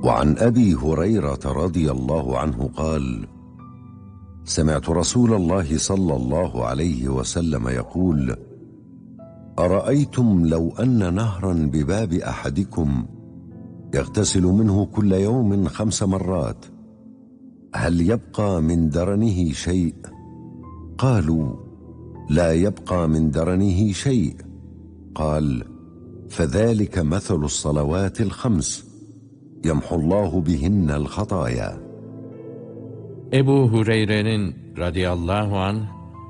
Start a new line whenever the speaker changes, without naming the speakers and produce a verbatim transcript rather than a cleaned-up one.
وعن أبي هريرة رضي الله عنه قال: سمعت رسول الله صلى الله عليه وسلم يقول: أرأيتم لو أن نهرا بباب أحدكم يغتسل منه كل يوم خمس مرات، هل يبقى من درنه شيء؟ قالوا: لا يبقى من درنه شيء. قال: فذلك مثل الصلوات الخمس يمحو الله bihinne الخطايا.
Ebu Hureyre'nin radıyallahu anh